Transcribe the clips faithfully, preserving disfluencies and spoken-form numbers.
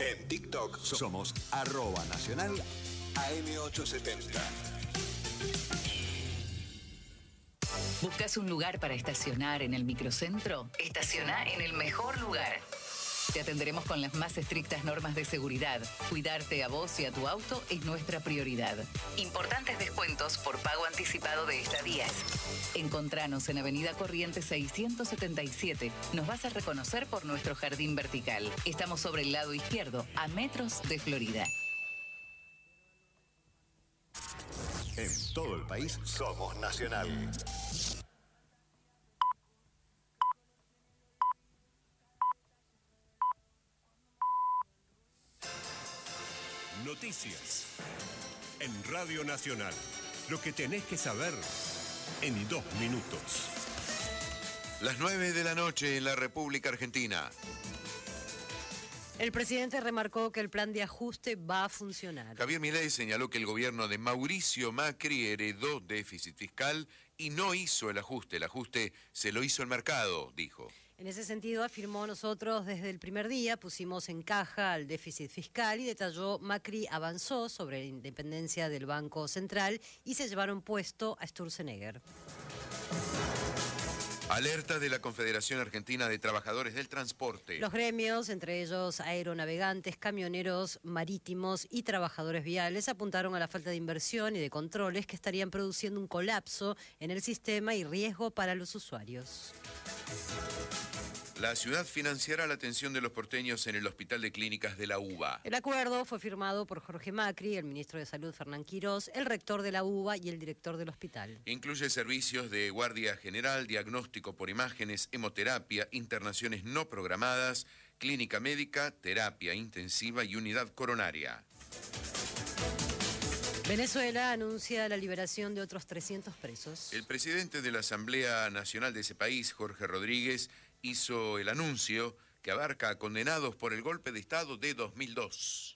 En TikTok somos arroba nacional A M ochocientos setenta. ¿Buscas un lugar para estacionar en el microcentro? Estaciona en el mejor lugar. Te atenderemos con las más estrictas normas de seguridad. Cuidarte a vos y a tu auto es nuestra prioridad. Importantes descuentos por pago anticipado de estadías. Encontranos en Avenida Corrientes seiscientos setenta y siete. Nos vas a reconocer por nuestro jardín vertical. Estamos sobre el lado izquierdo, a metros de Florida. En todo el país somos nacional. Noticias en Radio Nacional. Lo que tenés que saber en dos minutos. Las nueve de la noche en la República Argentina. El presidente remarcó que el plan de ajuste va a funcionar. Javier Milei señaló que el gobierno de Mauricio Macri heredó déficit fiscal y no hizo el ajuste. El ajuste se lo hizo el mercado, dijo. En ese sentido, afirmó, nosotros desde el primer día pusimos en caja al déficit fiscal y detalló, Macri avanzó sobre la independencia del Banco Central y se llevaron puesto a Sturzenegger. Alerta de la Confederación Argentina de Trabajadores del Transporte. Los gremios, entre ellos aeronavegantes, camioneros marítimos y trabajadores viales, apuntaron a la falta de inversión y de controles que estarían produciendo un colapso en el sistema y riesgo para los usuarios. La ciudad financiará la atención de los porteños en el Hospital de Clínicas de la UBA. El acuerdo fue firmado por Jorge Macri, el ministro de Salud Fernán Quirós, el rector de la UBA y el director del hospital. Incluye servicios de guardia general, diagnóstico por imágenes, hemoterapia, internaciones no programadas, clínica médica, terapia intensiva y unidad coronaria. Venezuela anuncia la liberación de otros trescientos presos. El presidente de la Asamblea Nacional de ese país, Jorge Rodríguez, hizo el anuncio que abarca a condenados por el golpe de Estado de dos mil dos.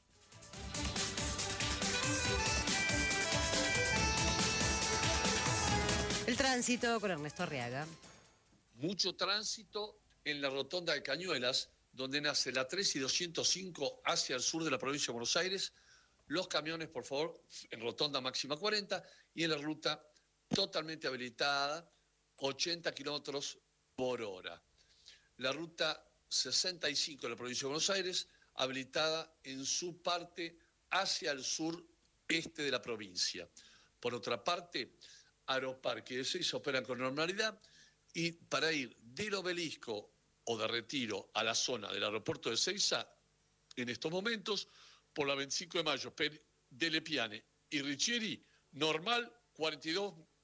El tránsito con Ernesto Arriaga. Mucho tránsito en la rotonda de Cañuelas, donde nace la tres y doscientos cinco hacia el sur de la provincia de Buenos Aires. Los camiones, por favor, en rotonda máxima cuarenta y en la ruta totalmente habilitada, ochenta kilómetros por hora. La ruta sesenta y cinco de la provincia de Buenos Aires, habilitada en su parte hacia el sur este de la provincia. Por otra parte, Aeroparque de Ezeiza operan con normalidad y para ir del Obelisco o de Retiro a la zona del aeropuerto de Ezeiza, en estos momentos, por la veinticinco de mayo, de Lepiane y Richieri, normal, cuarenta y dos